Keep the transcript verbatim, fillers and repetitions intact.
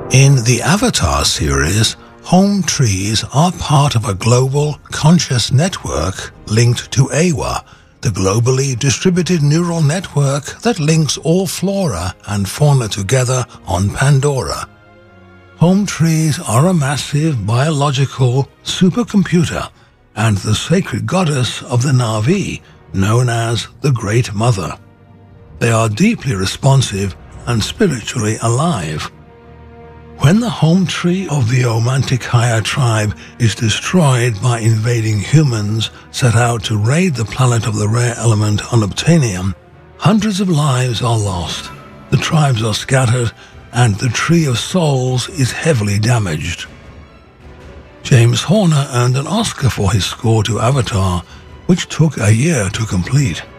In the Avatar series, home trees are part of a global conscious network linked to Eywa, the globally distributed neural network that links all flora and fauna together on Pandora. Home trees are a massive biological supercomputer and the sacred goddess of the Na'vi, known as the Great Mother. They are deeply responsive and spiritually alive. When the home tree of the Omantiqueira tribe is destroyed by invading humans set out to raid the planet of the rare element unobtainium, hundreds of lives are lost, the tribes are scattered, and the Tree of Souls is heavily damaged. James Horner earned an Oscar for his score to Avatar, which took a year to complete.